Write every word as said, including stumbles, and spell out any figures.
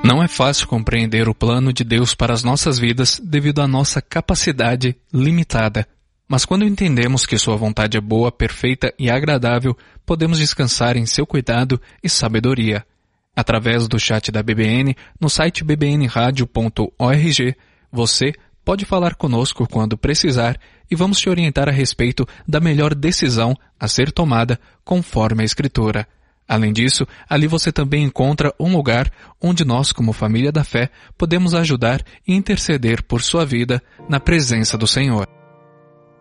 Não é fácil compreender o plano de Deus para as nossas vidas devido à nossa capacidade limitada. Mas quando entendemos que Sua vontade é boa, perfeita e agradável, podemos descansar em Seu cuidado e sabedoria. Através do chat da B B N, no site b b n radio ponto org, você pode falar conosco quando precisar e vamos te orientar a respeito da melhor decisão a ser tomada conforme a Escritura. Além disso, ali você também encontra um lugar onde nós, como família da fé, podemos ajudar e interceder por sua vida na presença do Senhor.